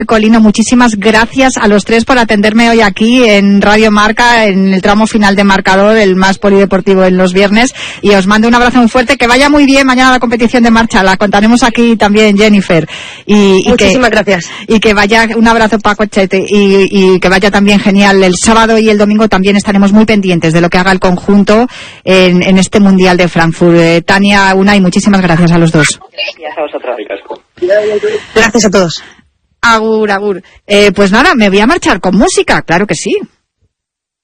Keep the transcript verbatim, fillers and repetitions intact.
Colino, muchísimas gracias a los tres por atenderme hoy aquí en Radio Marca, en el tramo final de marcador, el más polideportivo en los viernes, y os mando un abrazo muy fuerte, que vaya muy bien mañana la competición de marcha, la contaremos aquí también, Jennifer. Y, y muchísimas que, gracias. Y que vaya, un abrazo Paco Chete, y, y que vaya también genial. El sábado y el domingo también estaremos muy pendientes de lo que haga el conjunto en, en este Mundial de Frankfurt. Eh, Tania, Unai, muchísimas gracias a los dos. Gracias a vosotros. Gracias a todos. Agur, agur. Eh, pues nada, me voy a marchar con música, claro que sí.